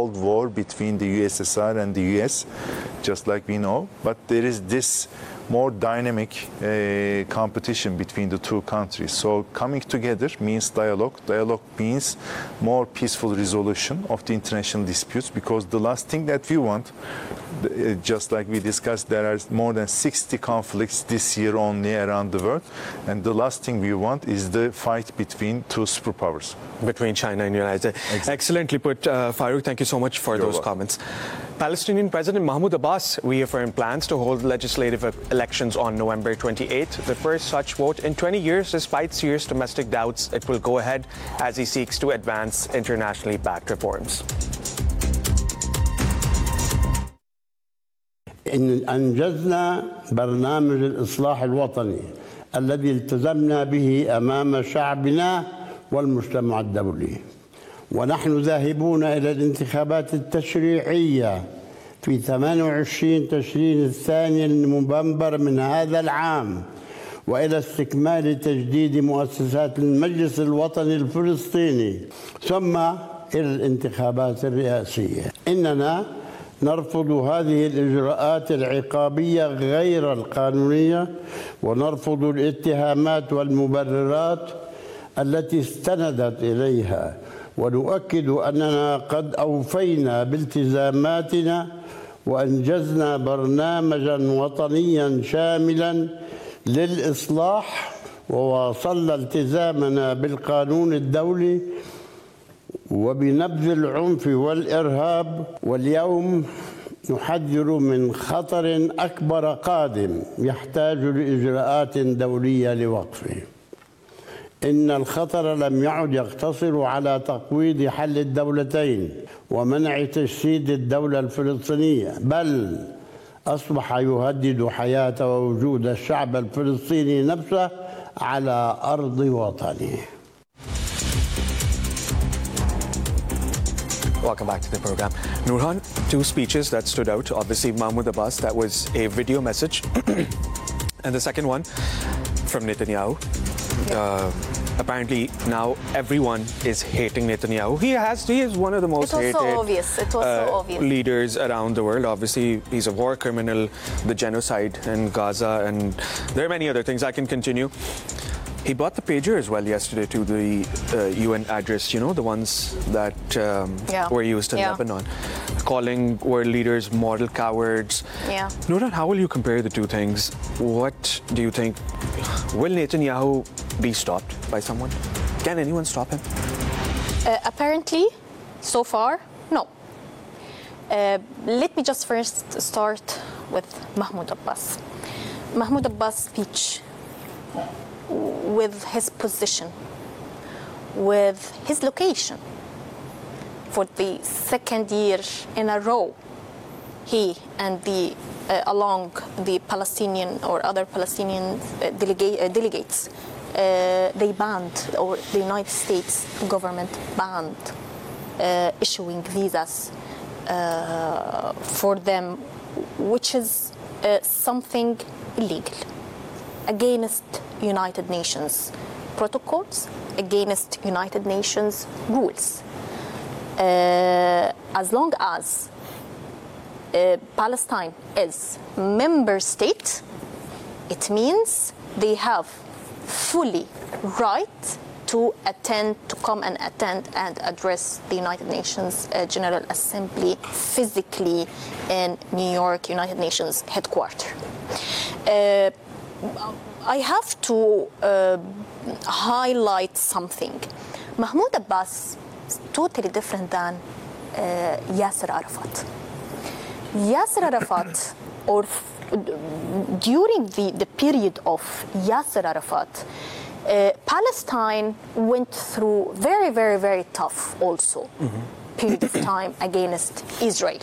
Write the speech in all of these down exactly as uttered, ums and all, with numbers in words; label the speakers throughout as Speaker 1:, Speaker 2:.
Speaker 1: Cold War between the U S S R and the U S, just like we know. But there is this more dynamic uh, competition between the two countries. So coming together means dialogue. Dialogue means more peaceful resolution of the international disputes, because the last thing that we want, uh, just like we discussed, there are more than sixty conflicts this year only around the world. And the last thing we want is the fight between two superpowers.
Speaker 2: Between China and the United States. Exactly. Excellently put, uh, Farouk. Thank you so much for You're those welcome. comments. Palestinian President Mahmoud Abbas reaffirmed plans to hold legislative elections on November twenty-eighth, the first such vote in twenty years. Despite serious domestic doubts, it will go ahead as he seeks to advance internationally backed reforms.
Speaker 3: إن أنجزنا برنامج الإصلاح الوطني الذي التزمنا به أمام شعبنا والمجتمع الدولي، ونحن ذاهبون إلى الانتخابات التشريعية في ثمانية وعشرين تشرين الثاني نوفمبر من هذا العام، وإلى استكمال تجديد مؤسسات المجلس الوطني الفلسطيني، ثم إلى الانتخابات الرئاسية. إننا نرفض هذه الإجراءات العقابية غير القانونية، ونرفض الاتهامات والمبررات التي استندت إليها، ونؤكد أننا قد أوفينا بالتزاماتنا وأنجزنا برنامجا وطنيا شاملا للإصلاح، وواصلنا التزامنا بالقانون الدولي وبنبذ العنف والإرهاب. واليوم نحذر من خطر أكبر قادم يحتاج لإجراءات دولية لوقفه. إن الخطر لم يعد يقتصر على تقويض حل الدولتين ومنع تجسيد الدولة الفلسطينية، بل أصبح يهدد حياة ووجود الشعب الفلسطيني نفسه على أرض وطنه.
Speaker 2: Welcome back to the program. Nurhan, two speeches that stood out. Obviously, Mahmoud Abbas, that was a video message. And the second one from Netanyahu. Yeah. Uh, apparently, now everyone is hating Netanyahu. He has, he is one of the most
Speaker 4: it was
Speaker 2: hated
Speaker 4: so obvious. It was
Speaker 2: uh,
Speaker 4: so obvious.
Speaker 2: leaders around the world. Obviously, he's a war criminal, the genocide in Gaza, and there are many other things. I can continue. He brought the pager as well yesterday to the uh, U N address, you know, the ones that um,
Speaker 4: yeah.
Speaker 2: were used in
Speaker 4: yeah.
Speaker 2: Lebanon, calling world leaders moral cowards.
Speaker 4: Yeah.
Speaker 2: Nurhan, how will you compare the two things? What do you think? Will Netanyahu be stopped by someone? Can anyone stop him?
Speaker 4: Uh, apparently, so far, no. Uh, let me just first start with Mahmoud Abbas. Mahmoud Abbas' speech, with his position, with his location. For the second year in a row, he and the uh, along the Palestinian or other Palestinian uh, delega uh, delegates, uh, they banned, or the United States government banned uh, issuing visas uh, for them, which is uh, something illegal, against United Nations protocols, against United Nations rules. Uh, as long as uh, Palestine is member state, it means they have fully right to attend, to come and attend and address the United Nations uh, General Assembly physically in New York, United Nations headquarters. Uh, I have to uh, highlight something. Mahmoud Abbas is totally different than uh, Yasser Arafat. Yasser Arafat, or during the, the period of Yasser Arafat, uh, Palestine went through very, very, very tough also mm-hmm. period of time against Israel.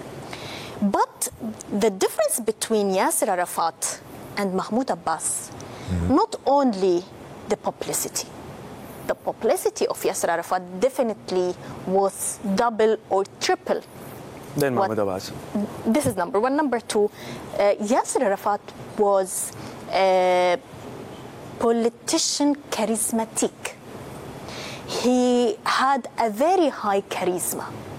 Speaker 4: But the difference between Yasser Arafat and Mahmoud Abbas, mm-hmm. not only the publicity. The publicity of Yasser Arafat definitely was double or triple.
Speaker 2: Then Mahmoud Abbas.
Speaker 4: This is number one. Number two, uh, Yasser Arafat was a politician charismatic. He had a very high charisma.